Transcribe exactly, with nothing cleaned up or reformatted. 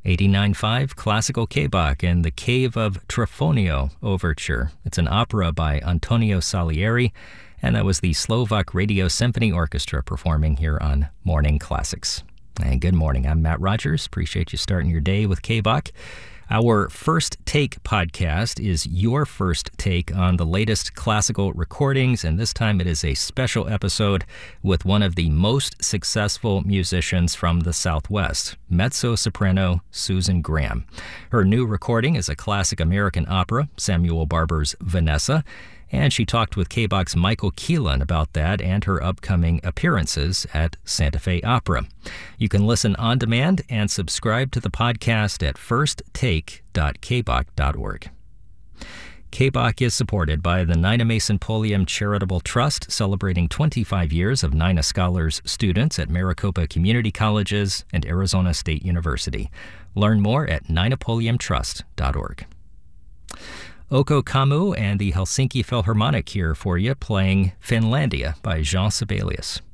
eighty-nine point five Classical K-Bach and the Cave of Trifonio Overture. It's an opera by Antonio Salieri, and that was the Slovak Radio Symphony Orchestra performing here on Morning Classics. And good morning, I'm Matt Rogers. Appreciate you starting your day with K-Bach. Our First Take podcast is your first take on the latest classical recordings, and this time it is a special episode with one of the most successful musicians from the Southwest, mezzo-soprano Susan Graham. Her new recording is a classic American opera, Samuel Barber's Vanessa, and she talked with K-Bach's Michael Keelan about that and her upcoming appearances at Santa Fe Opera. You can listen on demand and subscribe to the podcast at first take dot k bach dot org. K-Bach is supported by the Nina Mason Pulliam Charitable Trust, celebrating twenty-five years of Nina Scholars students at Maricopa Community Colleges and Arizona State University. Learn more at nina pulliam trust dot org. Oko Kamu and the Helsinki Philharmonic here for you, playing Finlandia by Jean Sibelius.